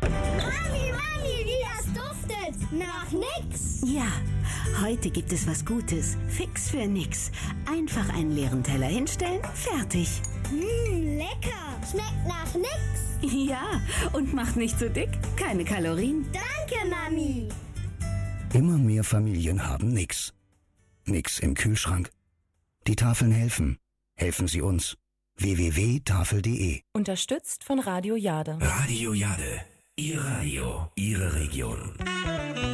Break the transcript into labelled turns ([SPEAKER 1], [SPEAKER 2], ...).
[SPEAKER 1] Mami, wie das duftet! Nach nix!
[SPEAKER 2] Ja, heute gibt es was Gutes. Fix für nix. Einfach einen leeren Teller hinstellen, fertig.
[SPEAKER 1] Lecker! Schmeckt nach nix!
[SPEAKER 2] Ja, und macht nicht so dick. Keine Kalorien.
[SPEAKER 1] Danke, Mami!
[SPEAKER 3] Immer mehr Familien haben nix. Nix im Kühlschrank. Die Tafeln helfen. Helfen Sie uns. www.tafel.de.
[SPEAKER 4] Unterstützt von Radio Jade.
[SPEAKER 5] Radio Jade. Ihr Radio, Ihre Region.